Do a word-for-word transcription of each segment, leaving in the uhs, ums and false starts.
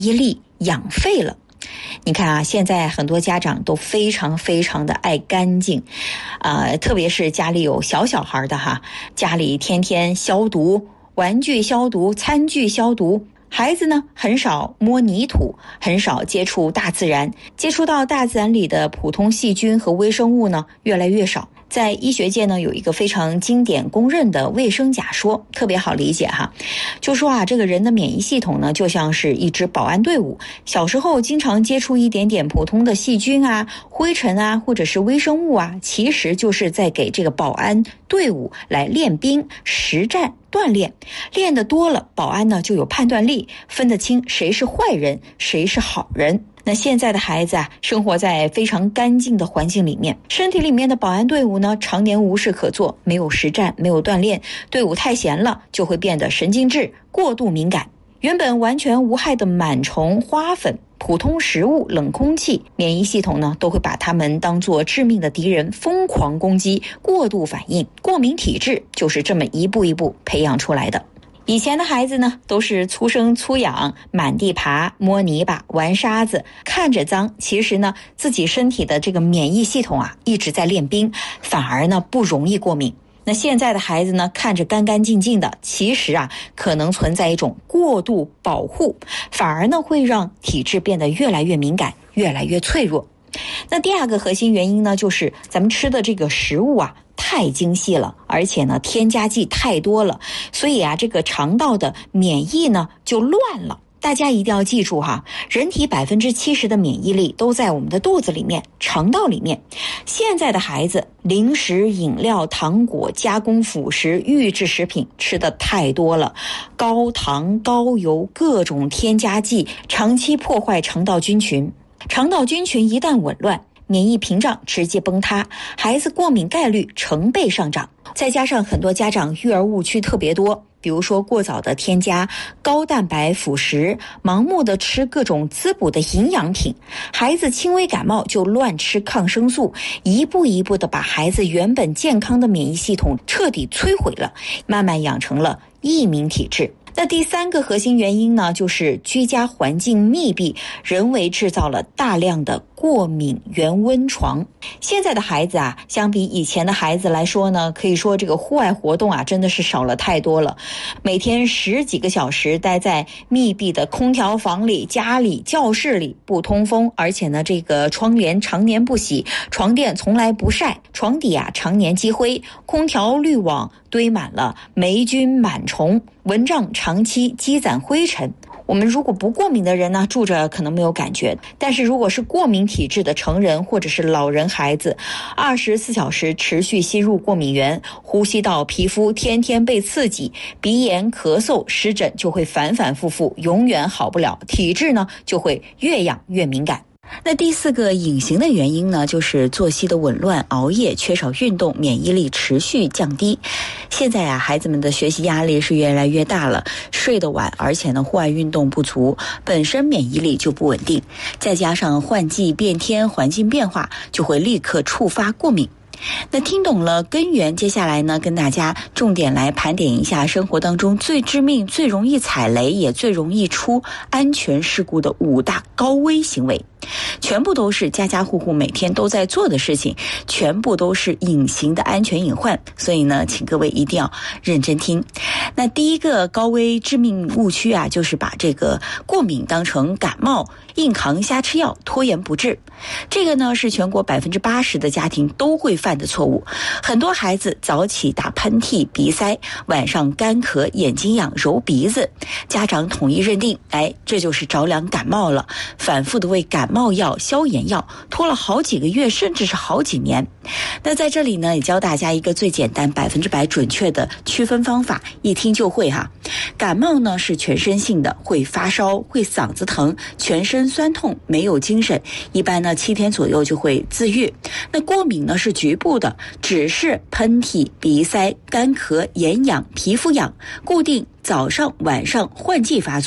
一力养废了。你看啊，现在很多家长都非常非常的爱干净，呃，特别是家里有小小孩的哈，家里天天消毒，玩具消毒，餐具消毒。孩子呢，很少摸泥土，很少接触大自然，接触到大自然里的普通细菌和微生物呢，越来越少。在医学界呢，有一个非常经典公认的卫生假说，特别好理解哈。就说啊，这个人的免疫系统呢，就像是一支保安队伍，小时候经常接触一点点普通的细菌啊、灰尘啊，或者是微生物啊，其实就是在给这个保安队伍来练兵、实战锻炼。练得多了，保安呢就有判断力，分得清谁是坏人，谁是好人。那现在的孩子啊，生活在非常干净的环境里面，身体里面的保安队伍呢，常年无事可做，没有实战，没有锻炼，队伍太闲了，就会变得神经质、过度敏感。原本完全无害的螨虫、花粉、普通食物、冷空气，免疫系统呢都会把它们当作致命的敌人，疯狂攻击，过度反应。过敏体质就是这么一步一步培养出来的。以前的孩子呢，都是粗生粗养，满地爬，摸泥巴，玩沙子，看着脏，其实呢，自己身体的这个免疫系统啊，一直在练兵，反而呢，不容易过敏。那现在的孩子呢，看着干干净净的，其实啊，可能存在一种过度保护，反而呢，会让体质变得越来越敏感，越来越脆弱。那第二个核心原因呢，就是咱们吃的这个食物啊，太精细了，而且呢，添加剂太多了，所以啊，这个肠道的免疫呢就乱了。大家一定要记住哈，人体百分之七十的免疫力都在我们的肚子里面、肠道里面。现在的孩子，零食、饮料、糖果、加工辅食、预制食品吃的太多了，高糖、高油，各种添加剂，长期破坏肠道菌群。肠道菌群一旦紊乱，免疫屏障直接崩塌，孩子过敏概率成倍上涨。再加上很多家长育儿误区特别多，比如说过早的添加高蛋白辅食，盲目的吃各种滋补的营养品，孩子轻微感冒就乱吃抗生素，一步一步的把孩子原本健康的免疫系统彻底摧毁了，慢慢养成了易敏体质。那第三个核心原因呢，就是居家环境密闭，人为制造了大量的过敏原温床。现在的孩子啊，相比以前的孩子来说呢，可以说这个户外活动啊，真的是少了太多了。每天十几个小时待在密闭的空调房里、家里、教室里，不通风，而且呢，这个窗帘常年不洗，床垫从来不晒，床底啊常年积灰，空调滤网堆满了霉菌螨虫，蚊帐长期积攒灰尘。我们如果不过敏的人呢，住着可能没有感觉，但是如果是过敏体质的成人或者是老人孩子，二十四小时持续吸入过敏源，呼吸道、皮肤天天被刺激，鼻炎、咳嗽、湿疹就会反反复复，永远好不了，体质呢就会越养越敏感。那第四个隐形的原因呢，就是作息的紊乱、熬夜、缺少运动，免疫力持续降低。现在啊，孩子们的学习压力是越来越大了，睡得晚，而且呢，户外运动不足，本身免疫力就不稳定，再加上换季变天、环境变化，就会立刻触发过敏。那听懂了根源，接下来呢，跟大家重点来盘点一下生活当中最致命、最容易踩雷，也最容易出安全事故的五大高危行为。全部都是家家户户每天都在做的事情，全部都是隐形的安全隐患，所以呢，请各位一定要认真听。那第一个高危致命误区啊，就是把这个过敏当成感冒，硬扛瞎吃药，拖延不治。这个呢，是全国百分之八十的家庭都会犯的错误。很多孩子早起打喷嚏、鼻塞，晚上干咳、眼睛痒、揉鼻子，家长统一认定，哎，这就是着凉感冒了，反复的为感冒药、消炎药拖了好几个月，甚至是好几年。那在这里呢，也教大家一个最简单、百分之百准确的区分方法，一听就会哈。感冒呢是全身性的，会发烧，会嗓子疼，全身酸痛，没有精神，一般呢七天左右就会自愈。那过敏呢是局部的，只是喷嚏、鼻塞、干咳、眼痒、皮肤痒，固定早上晚上换季发作，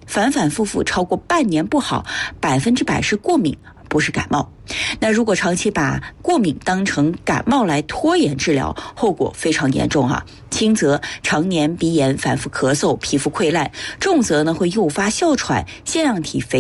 反反复复超过半年不好，百分之百是过敏，不是感冒。那如果长期把过敏当成感冒来拖延治疗，后果非常严重啊。轻则常年鼻炎、反复咳嗽、皮肤溃烂，重则呢会诱发哮喘、腺样体肥